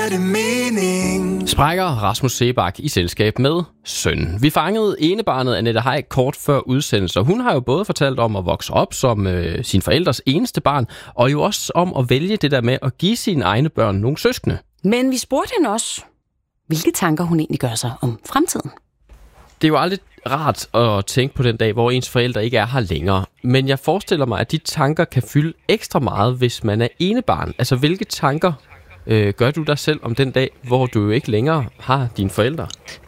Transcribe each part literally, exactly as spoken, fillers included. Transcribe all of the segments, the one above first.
giver det mening. Sprækker Rasmus Seebach i selskab med søn. Vi fangede enebarnet Annette Heick kort før udsendelse. Hun har jo både fortalt om at vokse op som øh, sin forældres eneste barn, og jo også om at vælge det der med at give sine egne børn nogle søskende. Men vi spurgte hende også, hvilke tanker hun egentlig gør sig om fremtiden. Det er jo aldrig rart at tænke på den dag, hvor ens forældre ikke er her længere. Men jeg forestiller mig, at de tanker kan fylde ekstra meget, hvis man er enebarn. Altså, hvilke tanker øh, gør du dig selv om den dag, hvor du jo ikke længere har dine forældre?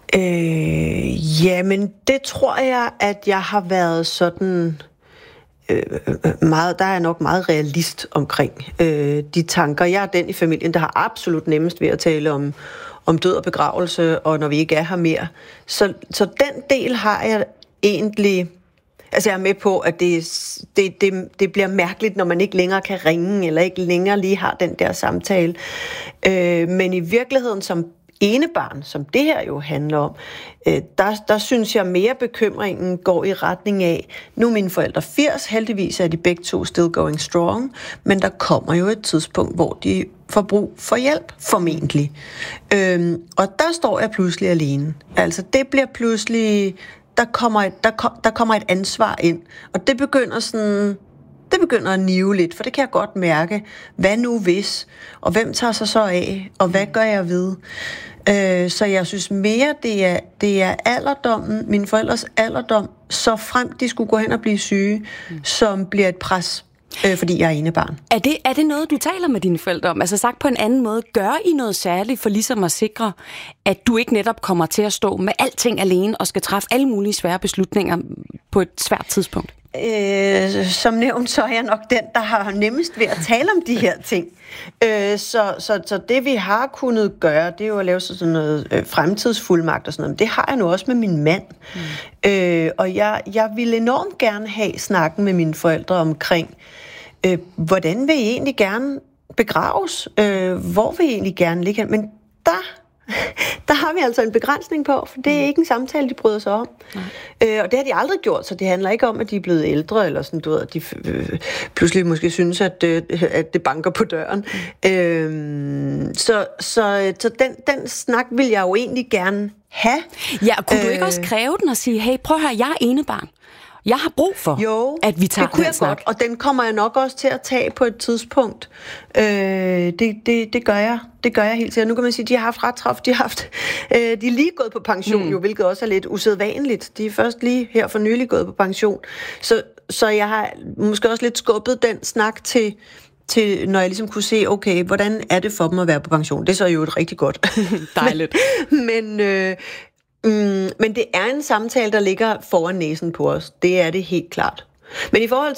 Øh, jamen, det tror jeg, at jeg har været sådan... Øh, meget, der er jeg nok meget realist omkring øh, de tanker. Jeg er den i familien, der har absolut nemmest ved at tale om, om død og begravelse, og når vi ikke er her mere. Så, så den del har jeg egentlig... Altså jeg er med på, at det, det, det, det bliver mærkeligt, når man ikke længere kan ringe, eller ikke længere lige har den der samtale. Øh, men i virkeligheden som enebarn, som det her jo handler om, øh, der, der synes jeg mere bekymringen går i retning af, nu er mine forældre firs, heldigvis er de begge to still going strong, men der kommer jo et tidspunkt, hvor de får brug for hjælp, formentlig. Øh, og der står jeg pludselig alene. Altså det bliver pludselig... Der kommer, et, der, kom, der kommer et ansvar ind, og det begynder sådan, det begynder at nive lidt, for det kan jeg godt mærke. Hvad nu hvis? Og hvem tager sig så af? Og hvad gør jeg ved? Øh, så jeg synes mere, det er, det er alderdommen, mine forældres alderdom, så frem de skulle gå hen og blive syge, mm. som bliver et pres. Øh, fordi jeg er enebarn. Er det, er det noget, du taler med dine forældre om? Altså sagt på en anden måde, gør I noget særligt for ligesom at sikre, at du ikke netop kommer til at stå med alting alene og skal træffe alle mulige svære beslutninger på et svært tidspunkt? Øh, som nævnt, så er jeg nok den, der har nemmest ved at tale om de her ting. Øh, så, så, så det vi har kunnet gøre, det er jo at lave sådan noget øh, fremtidsfuldmagt og sådan noget. Det har jeg nu også med min mand. Mm. Øh, og jeg, jeg ville enormt gerne have snakken med mine forældre omkring, øh, hvordan vil I egentlig gerne begraves? Øh, hvor vil I egentlig gerne ligge hen? Men der... Der har vi altså en begrænsning på, for det er ikke en samtale, de bryder sig om. Øh, og det har de aldrig gjort, så det handler ikke om, at de er blevet ældre, eller sådan, du ved, at de øh, pludselig måske synes, at, øh, at det banker på døren. Mm. Øh, så så, så den, den snak vil jeg jo egentlig gerne have. Ja, kunne øh, du ikke også kræve den og sige, hey, prøv at høre, jeg er enebarn. Jeg har brug for, jo, at vi tager det kunne den jeg snak. Godt, og den kommer jeg nok også til at tage på et tidspunkt. Øh, det, det, det gør jeg. Det gør jeg helt sikkert. Nu kan man sige, at de har haft ret travlt. De har haft, øh, de er lige gået på pension, mm. jo, hvilket også er lidt usædvanligt. De er først lige her for nylig gået på pension. Så, så jeg har måske også lidt skubbet den snak til, til, når jeg ligesom kunne se, okay, hvordan er det for dem at være på pension? Det er så jo et rigtig godt. Dejligt. men... men øh, Mm, men det er en samtale, der ligger foran næsen på os. Det er det helt klart. Men i forhold